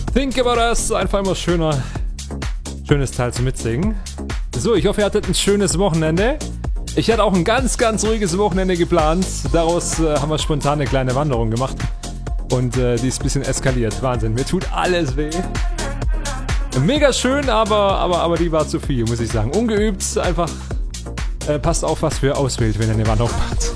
Think About Us, einfach immer schönes Teil zum Mitsingen. So, ich hoffe, ihr hattet ein schönes Wochenende. Ich hatte auch ein ganz, ganz ruhiges Wochenende geplant. Daraus haben wir spontan eine kleine Wanderung gemacht. Und die ist ein bisschen eskaliert. Wahnsinn, mir tut alles weh. Mega schön, aber die war zu viel, muss ich sagen. Ungeübt, einfach passt auf, was für auswählt, wenn ihr eine Wanderung macht.